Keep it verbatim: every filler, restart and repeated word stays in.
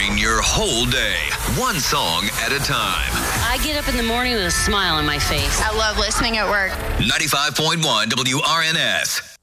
Brighten your whole day, one song at a time. I get up in the morning with a smile on my face. I love listening at work. ninety-five point one W R N S.